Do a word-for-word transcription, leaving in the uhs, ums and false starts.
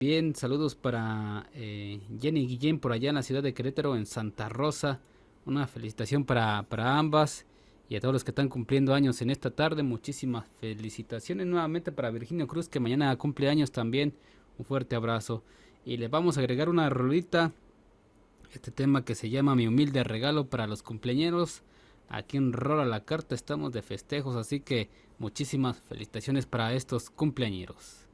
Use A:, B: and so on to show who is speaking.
A: Bien, saludos para eh, Jenny Guillén por allá en la ciudad de Querétaro, en Santa Rosa. Una felicitación para, para ambas y a todos los que están cumpliendo años en esta tarde. Muchísimas felicitaciones nuevamente para Virginio Cruz, que mañana cumple años también. Un fuerte abrazo. Y le vamos a agregar una rolita, este tema que se llama Mi humilde regalo para los cumpleañeros. Aquí en Rola la Carta estamos de festejos, así que muchísimas felicitaciones para estos cumpleañeros.